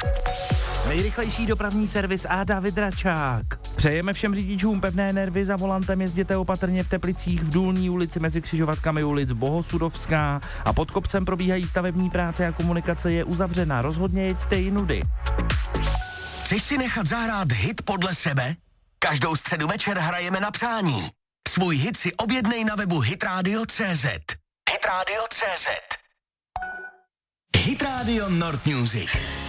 Nejrychlejší dopravní servis a David Račák. Přejeme všem řidičům pevné nervy, za volantem jezděte opatrně v Teplicích, v Důlní ulici mezi křižovatkami ulic Bohosudovská a pod kopcem probíhají stavební práce a komunikace je uzavřena. Rozhodně jeďte jinudy. Chceš si nechat zahrát hit podle sebe? Každou středu večer hrajeme na přání. Svůj hit si objednej na webu hitradio.cz. Hitradio.cz. Hit Radio Nord Music.